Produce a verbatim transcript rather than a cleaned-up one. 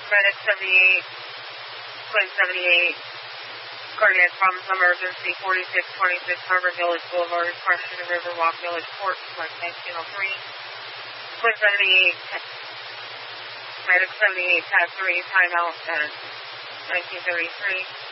Medic seventy-eight, Twin seventy-eight, cardiac problems, emergency, forty-six twenty-six Harbor Village Boulevard, Crushing Riverwalk Village, Port, nineteen oh three. Twin seventy-eight, Medic seventy-eight, Pass three, timeout at nineteen thirty-three.